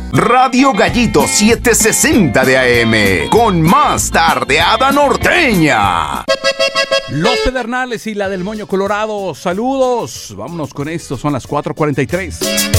Radio Gallito 760 de AM, con más tardeada norteña. Los Pedernales y la del Moño Colorado, saludos. Vámonos con esto, son las 4:43.